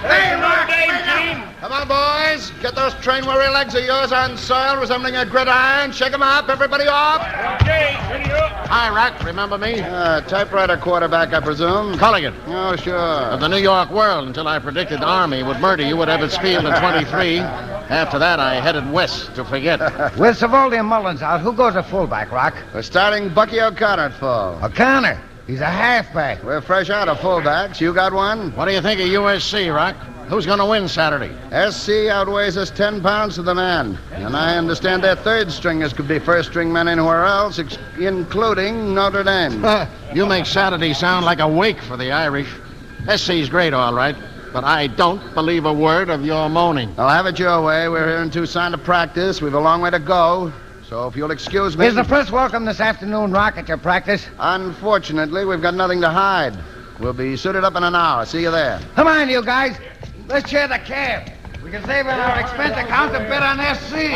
Hey, Rock! Come on, boys. Get those train-weary legs of yours on soil resembling a gridiron. Shake 'em up. Everybody off. Okay, ready up. Hi, Rock. Remember me? Typewriter quarterback, I presume. Culligan. Oh, sure. Of the New York World until I predicted the Army would murder you at Ebbets Field in 23. After that, I headed west to forget. With Savoldi and Mullins out, who goes to fullback, Rock? We're starting Bucky O'Connor at full. O'Connor. He's a halfback. We're fresh out of fullbacks. You got one? What do you think of USC, Rock? Who's going to win Saturday? SC outweighs us 10 pounds to the man. And I understand their third stringers could be first string men anywhere else, including Notre Dame. You make Saturday sound like a wake for the Irish. SC's great, all right, but I don't believe a word of your moaning. I'll have it your way. We're here in Tucson to practice. We've a long way to go. So if you'll excuse me... Is the press welcome this afternoon, Rock, at your practice? Unfortunately, we've got nothing to hide. We'll be suited up in an hour. See you there. Come on, you guys. Let's share the cab. We can save on our expense account a bit on SC.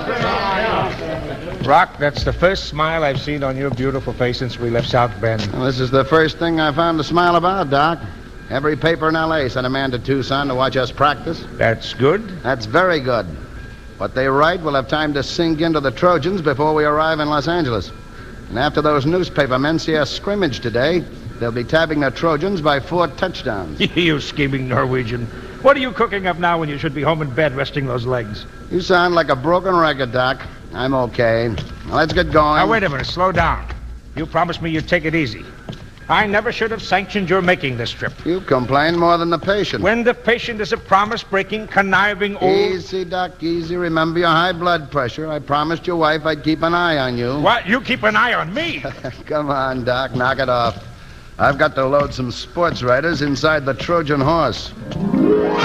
Rock, that's the first smile I've seen on your beautiful face since we left South Bend. Well, this is the first thing I found to smile about, Doc. Every paper in L.A. sent a man to Tucson to watch us practice. That's good. That's very good. What they write will have time to sink into the Trojans before we arrive in Los Angeles. And after those newspaper men see us scrimmage today, they'll be tabbing the Trojans by 4 touchdowns. You scheming Norwegian. What are you cooking up now when you should be home in bed resting those legs? You sound like a broken record, Doc. I'm okay. Now, let's get going. Now, wait a minute. Slow down. You promised me you'd take it easy. I never should have sanctioned your making this trip. You complain more than the patient. When the patient is a promise-breaking, conniving old... Easy, Doc, easy. Remember your high blood pressure. I promised your wife I'd keep an eye on you. What? You keep an eye on me? Come on, Doc. Knock it off. I've got to load some sports writers inside the Trojan horse.